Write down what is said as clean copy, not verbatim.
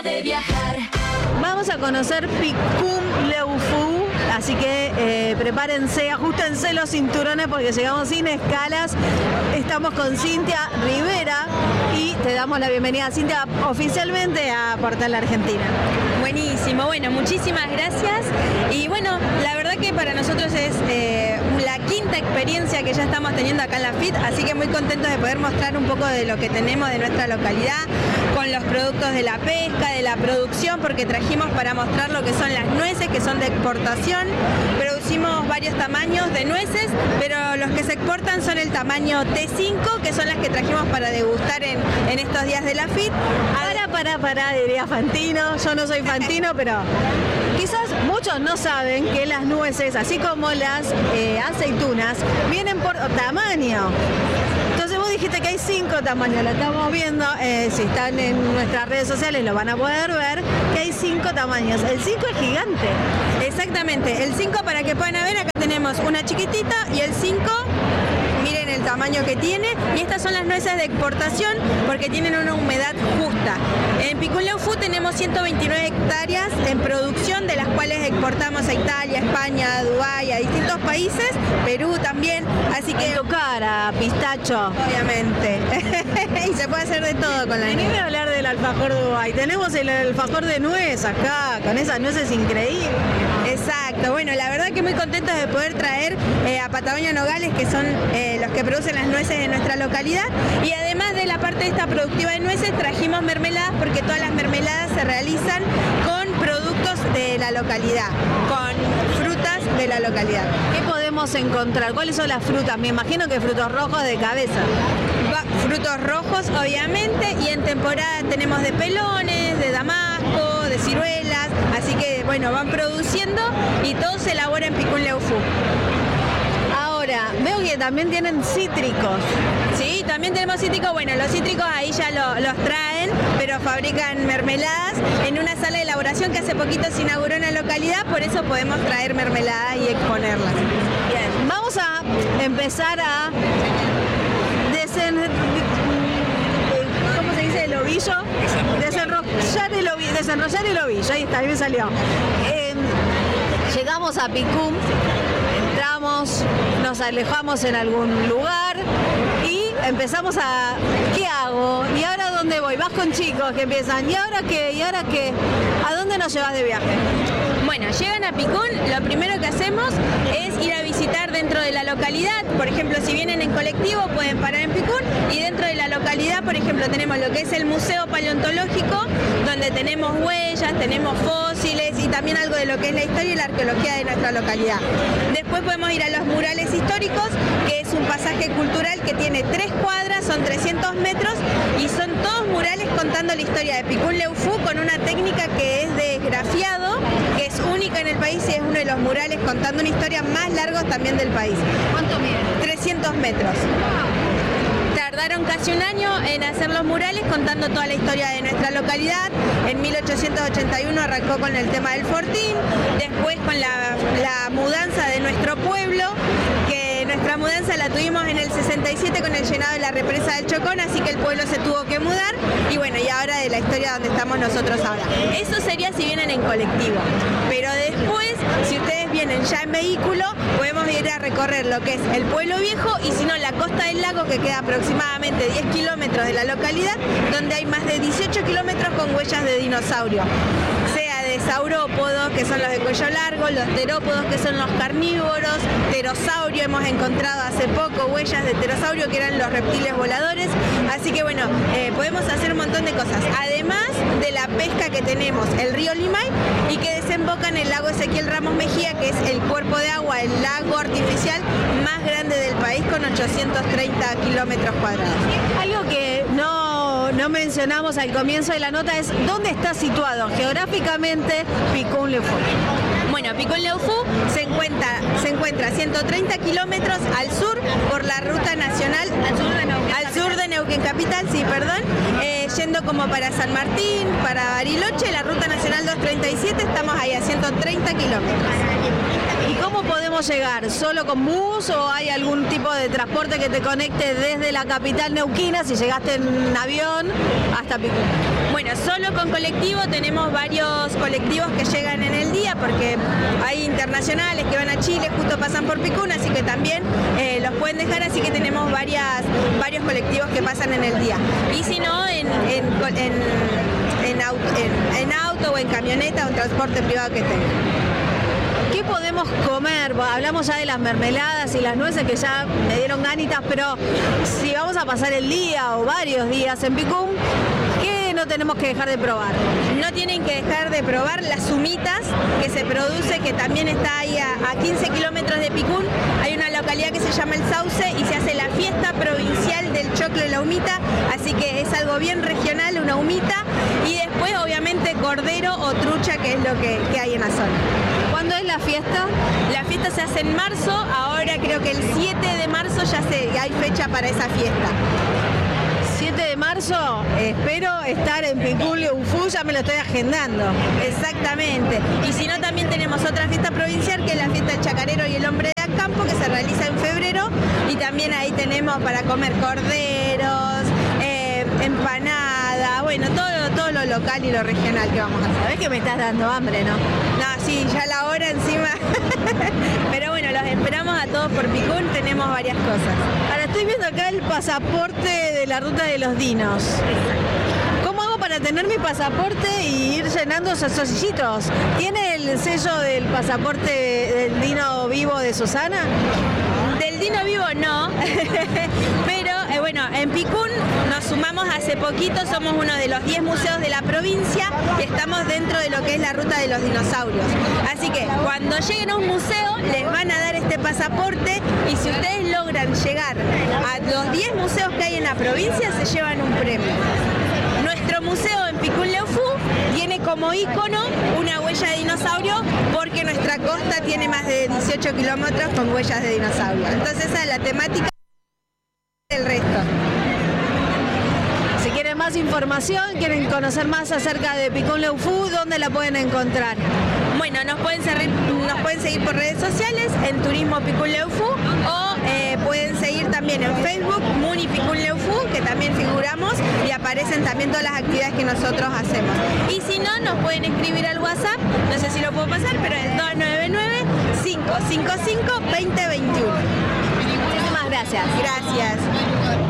de viajar. Vamos a conocer Picún Leu Phu, así que prepárense, ajustense los cinturones porque llegamos sin escalas. Estamos con Cintia Rivera y te damos la bienvenida, Cintia, oficialmente a Portal Argentina. Buenísimo, bueno, muchísimas gracias. Y bueno, la verdad que para nosotros es la quinta experiencia que ya estamos teniendo acá en la FIT, así que muy contentos de poder mostrar un poco de lo que tenemos de nuestra localidad, con los productos de la pesca, de la producción, porque trajimos para mostrar lo que son las nueces, que son de exportación. Producimos varios tamaños de nueces, pero los que se exportan son el tamaño T5, que son las que trajimos para degustar en estos días de la FIT. Para, diría Fantino. Yo no soy Fantino, pero quizás muchos no saben que las nueces, así como las aceitunas, vienen por tamaño. Entonces vos dijiste que hay 5 tamaños, lo estamos viendo, si están en nuestras redes sociales lo van a poder ver, que hay 5 tamaños. El 5 es gigante. Exactamente, el 5 para que puedan ver, acá tenemos una chiquitita y el 5... Miren el tamaño que tiene, y estas son las nueces de exportación porque tienen una humedad justa. En Picún Leu Phu tenemos 129 hectáreas en producción, de las cuales exportamos a Italia, España, Dubái, a distintos países, Perú también, así que... Cara, pistacho. Obviamente. Y se puede hacer de todo con la nuez. Venime a hablar del alfajor Dubái. Tenemos el alfajor de nuez acá, con esas nueces increíbles. Exacto, bueno, la verdad que muy contentos de poder traer a Patagonia Nogales, que son los que producen las nueces de nuestra localidad, y además de la parte esta productiva de nueces trajimos mermeladas, porque todas las mermeladas se realizan con productos de la localidad, con frutas de la localidad. ¿Qué podemos encontrar? ¿Cuáles son las frutas? Me imagino que frutos rojos de cabeza. Frutos rojos, obviamente, y en temporada tenemos de pelones, de damasco, de ciruelas, así que bueno, van produciendo y todo se elabora en Picún Leu Phu. Ahora, veo que también tienen cítricos. Sí, también tenemos cítricos. Bueno, los cítricos ahí ya los traen, pero fabrican mermeladas en una sala de elaboración que hace poquito se inauguró en la localidad, por eso podemos traer mermeladas y exponerlas. Bien, vamos a empezar a ¿cómo se dice? El ovillo. Desenrollar el ovillo. Ahí está, ahí me salió. Llegamos a Picún, entramos, nos alejamos en algún lugar y empezamos a... ¿Qué hago? ¿Y ahora dónde voy? Vas con chicos que empiezan. ¿Y ahora qué? ¿Y ahora qué? ¿A dónde nos llevas de viaje? Bueno, llegan a Picún, lo primero que hacemos es ir a visitar dentro de la localidad. Por ejemplo, si vienen en colectivo pueden parar en Picún, y dentro de la localidad, por ejemplo, tenemos lo que es el Museo Paleontológico, donde tenemos huellas, tenemos fósiles y también algo de lo que es la historia y la arqueología de nuestra localidad. Después podemos ir a los murales históricos, que es un pasaje cultural que tiene 3 cuadras, son 300 metros y son todos murales contando la historia de Picún Leu Phu con una técnica que es de grafiado, que es única en el país y es uno de los murales contando una historia más largos también del país. ¿Cuánto mide? 300 metros. Tardaron casi un año en hacer los murales contando toda la historia de nuestra localidad. En 1881 arrancó con el tema del fortín, después con la mudanza de nuestro pueblo, que nuestra mudanza la tuvimos en el 67 con el llenado de la represa del Chocón, así que el pueblo se tuvo que mudar, y bueno, y ahora de la historia donde estamos nosotros ahora. Eso sería si vienen en colectivo, pero después, si ustedes vienen ya en vehículo, podemos ir a recorrer lo que es el pueblo viejo y si no la costa del lago, que queda aproximadamente 10 kilómetros de la localidad, donde hay más de 18 kilómetros con huellas de dinosaurio, sea de saurópodos, que son los de cuello largo, los terópodos, que son los carnívoros, pterosaurio, hemos encontrado hace poco huellas de pterosaurio, que eran los reptiles voladores, así que bueno, podemos hacer un montón de cosas, además de la pesca que tenemos, el río Limay, y que desemboca en el lago Ezequiel Ramos Mejía, que es el cuerpo de agua, el lago artificial más grande del país, con 830 kilómetros cuadrados. Algo que no mencionamos al comienzo de la nota es dónde está situado geográficamente Picún Leu Phu. Bueno, Picún Leu Phu se encuentra 130 kilómetros al sur por la ruta nacional, al sur de Neuquén Capital, sí, perdón, yendo como para San Martín, para Bariloche, la ruta nacional 237, estamos ahí a 130 kilómetros. ¿Y cómo podemos llegar? ¿Solo con bus o hay algún tipo de transporte que te conecte desde la capital neuquina, si llegaste en avión, hasta Picún? Bueno, Bueno, solo con colectivo tenemos varios colectivos que llegan en el día, porque hay internacionales que van a Chile, justo pasan por Picún, así que también los pueden dejar, así que tenemos varios colectivos que pasan en el día. Y si no, en auto o en camioneta o en transporte privado que tengan. ¿Qué podemos comer? Hablamos ya de las mermeladas y las nueces que ya me dieron ganitas, pero si vamos a pasar el día o varios días en Picún, ¿qué no tenemos que dejar de probar? No tienen que dejar de probar las humitas que se produce, que también está ahí a 15 kilómetros de Picún. Hay una localidad que se llama El Sauce y se hace la fiesta provincial del choclo y la humita, así que es algo bien regional, una humita. Y después, obviamente, cordero o trucha, que es lo que hay en la zona. ¿Cuándo es la fiesta? La fiesta se hace en marzo, ahora creo que el 7 de marzo ya hay fecha para esa fiesta. 7 de marzo, espero estar en Picún Leufú, ya me lo estoy agendando. Exactamente. Y si no, también tenemos otra fiesta provincial, que es la fiesta del chacarero y el hombre de campo, que se realiza en febrero, y también ahí tenemos para comer corderos, empanada, bueno, todo lo local y lo regional que vamos a hacer. Sabés que me estás dando hambre, ¿no? No, sí, ya la hora encima. Pero bueno, los esperamos a todos por Picún, tenemos varias cosas. Ahora estoy viendo acá el pasaporte de la ruta de los dinos. ¿Cómo hago para tener mi pasaporte y ir llenando esos sillitos? ¿Tiene el sello del pasaporte del dino vivo de Susana? Del dino vivo no, pero bueno, en Picún nos sumamos hace poquito, somos uno de los 10 museos de la provincia y estamos dentro de lo que es la ruta de los dinosaurios. Así que cuando lleguen a un museo les van a dar este pasaporte y si ustedes logran llegar a los 10 museos que hay en la provincia se llevan un premio. Nuestro museo en Picún Leufú tiene como ícono una huella de dinosaurio porque nuestra costa tiene más de 18 kilómetros con huellas de dinosaurio. Entonces esa es la temática del resto. Si quieren más información, quieren conocer más acerca de Picún Leufú, ¿dónde la pueden encontrar? Bueno, nos pueden seguir por redes sociales, en Turismo Picún Leufú, o pueden seguir también en Facebook, Muni Picún Leufú, que también figuramos y aparecen también todas las actividades que nosotros hacemos. Y si no, nos pueden escribir al WhatsApp, no sé si lo puedo pasar, pero es 299-555-2021. Muchísimas gracias. Gracias.